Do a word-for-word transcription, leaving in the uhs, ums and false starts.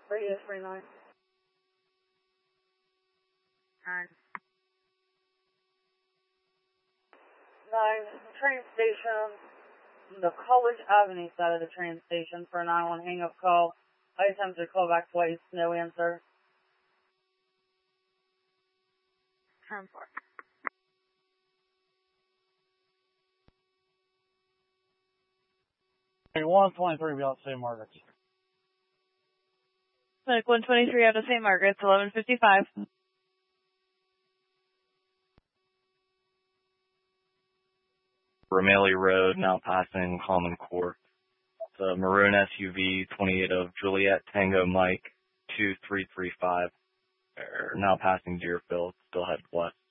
Radius three nine. Nine. Nine, train station, the College Avenue side of the train station for a nine one hang-up call. I attempted to call back twice, no answer. ten four. one twenty-three, be out Saint Margaret's. Clinic one twenty-three out of Saint Margaret's, eleven fifty-five. Ramaley Road, now passing Common Core. It's a maroon S U V, twenty-eight of Juliet Tango Mike, two three three five. Now passing Deerfield, still headed west.